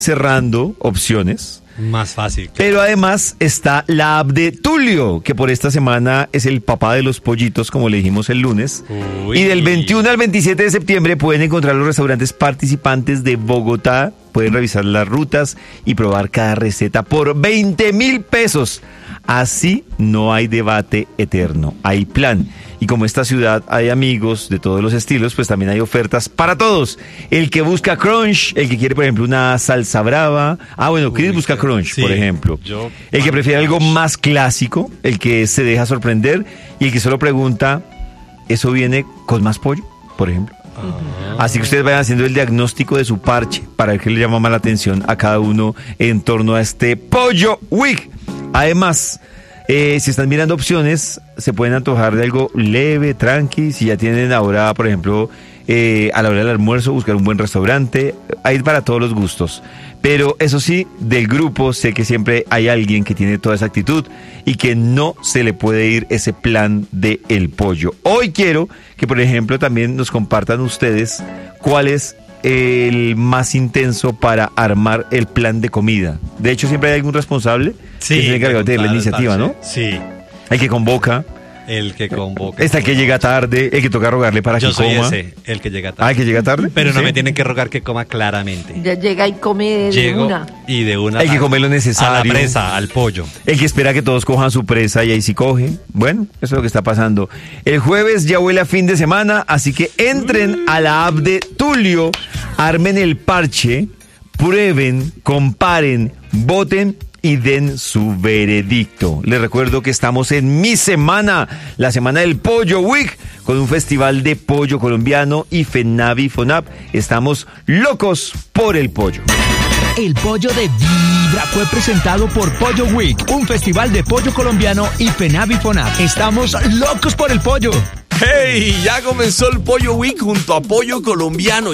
cerrando opciones. Más fácil. Pero además está la app de Tulio, que por esta semana es el papá de los pollitos, como le dijimos el lunes. Uy. Y del 21 al 27 de septiembre pueden encontrar los restaurantes participantes de Bogotá. Pueden revisar las rutas y probar cada receta por 20.000 pesos. Así no hay debate eterno, hay plan. Y como esta ciudad hay amigos de todos los estilos, pues también hay ofertas para todos. El que busca crunch, el que quiere, por ejemplo, una salsa brava. Chris busca crunch, sí, por ejemplo. El que prefiere algo más clásico, el que se deja sorprender y el que solo pregunta, ¿eso viene con más pollo, por ejemplo? Así que ustedes vayan haciendo el diagnóstico de su parche para ver qué le llama más la atención a cada uno en torno a este Pollo Week. Además, si están mirando opciones, se pueden antojar de algo leve, tranqui. Si ya tienen ahora, por ejemplo, a la hora del almuerzo, buscar un buen restaurante. Hay para todos los gustos. Pero eso sí, del grupo sé que siempre hay alguien que tiene toda esa actitud y que no se le puede ir ese plan de el pollo. Hoy quiero que, por ejemplo, también nos compartan ustedes cuál es el más intenso para armar el plan de comida. De hecho, siempre hay algún responsable que se encarga de la iniciativa, ¿no? Sí. El que convoca. El que convoca. Está el que llega tarde, el que toca rogarle para que coma. Yo soy ese, el que llega tarde. ¿El que llega tarde? Pero no ¿Sí? me tienen que rogar que coma claramente. Ya llega y come de una. Y de una. El que come lo necesario. A la presa, al pollo. El que espera que todos cojan su presa y ahí sí coge. Bueno, eso es lo que está pasando. El jueves ya huele a fin de semana, así que entren a la app de Tulio, armen el parche, prueben, comparen, voten y den su veredicto. Les recuerdo que estamos en mi semana, la semana del Pollo Week, con un festival de pollo colombiano y FENAVI FONAP. Estamos locos por el pollo. El pollo de Vibra fue presentado por Pollo Week, un festival de pollo colombiano y FENAVI FONAP. Estamos locos por el pollo. ¡Hey! Ya comenzó el Pollo Week junto a Pollo Colombiano.